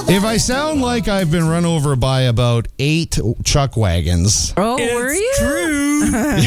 If I sound like I've been run over by about 8 chuck wagons, Oh, were you? True.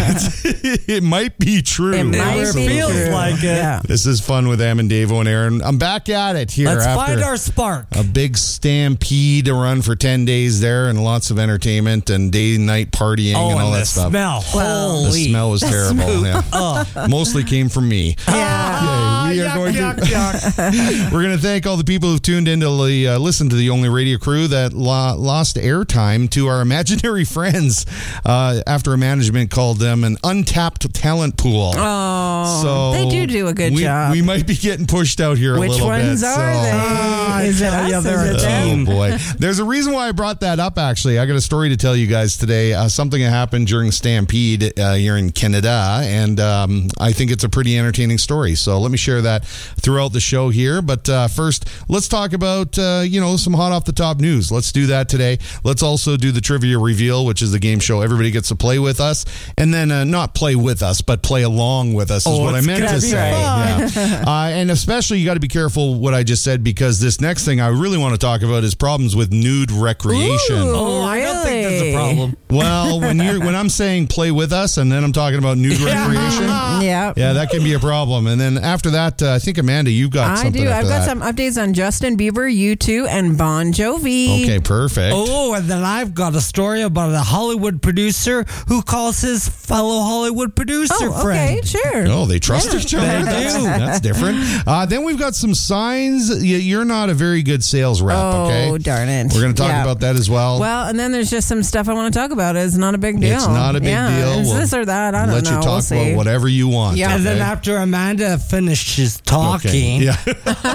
it might be true. It might be feels true. like it. Yeah. This is Fun with Am and Davo and Aaron. I'm back at it here Let's after find our spark. a big stampede to run for 10 days there and lots of entertainment and day and night partying and all and that the stuff. smell. The Holy. smell was terrible. Yeah. Mostly came from me. Yeah. We are going to. We're going to thank all the people who've tuned in to listen to the only radio crew that lost airtime to our imaginary friends after management called them an untapped talent pool. Oh, So they do a good job. We might be getting pushed out here Which a little bit. ones are they? Is it tell ya, us? they're Is a it them? Oh boy, there's a reason why I brought that up. Actually, I got a story to tell you guys today. Something that happened during Stampede here in Canada, and I think it's a pretty entertaining story. So let me share that throughout the show here. But first, let's talk about some hot off the top news. Let's do that today. Let's also do the trivia reveal, which is the game show everybody gets to play with us, and then not play with us, but play along with us is what I meant to say. Yeah. And especially you got to be careful what I just said, because this next thing I really want to talk about is problems with nude recreation. Ooh. Oh, I don't think there's a Really? problem. Well, when I'm saying play with us and then I'm talking about nude recreation, Yeah. yeah, that can be a problem. And then after that, I think Amanda, you've got I something do. after I've got that. some updates on Justin Bieber, U2, and Bon Jovi. Okay, perfect. Oh, and then I've got a story about a Hollywood producer who calls his fellow Hollywood producer Oh, friend. okay, sure. Oh, they trust each other? They That's, do. that's different. Then we've got some signs. You're not a very good sales rep, okay? Oh, darn it. We're going to talk Yeah. about that as well. Well, and then there's just some stuff I want to talk about. It's not a big deal. It's not a big deal. It's We'll this or that. I don't Let know. you We'll talk see. about whatever you want. Yeah. And then okay? after Amanda finishes talking, Yeah.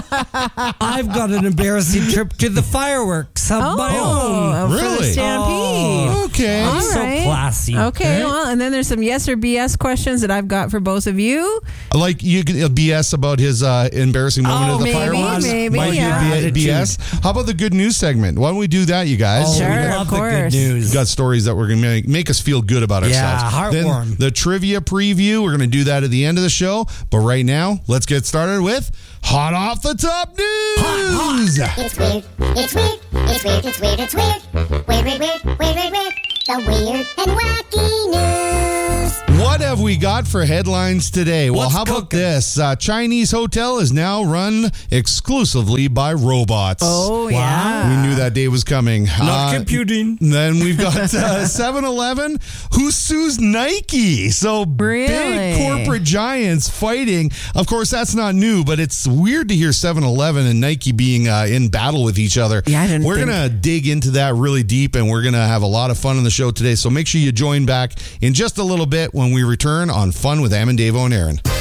I've got an embarrassing trip to the fireworks of my own. For the Really? Stampede. Okay. All So right. classy. Okay, well, and then there's some yes or BS questions that I've got for both of you. Like you could BS about his embarrassing moment at the maybe, fireworks. maybe, Might yeah. be BS. How about the good news segment? Why don't we do that, you guys? Oh, Sure, we of love the good course. news. We've got stories that we're going to make us feel good about Yeah, ourselves. heartwarming. Then the trivia preview, we're going to do that at the end of the show. But right now, let's get started with Hot Off the Top News. It's weird, it's weird, it's weird, it's weird, it's weird. Weird, weird, weird, weird, weird, weird. The weird and wacky news. What have we got for headlines today? Well, What's how about cooking? this? Chinese hotel is now run exclusively by robots. Oh, yeah. We knew that day was coming. Not computing. Then we've got 7-Eleven, who sues Nike. So Really? big corporate giants fighting. Of course, that's not new, but it's weird to hear 7-Eleven and Nike being in battle with each other. Yeah, I didn't We're think- going to dig into that really deep, and we're going to have a lot of fun on the show today. So make sure you join back in just a little bit when we return on Fun with Am and Davo and Aaron.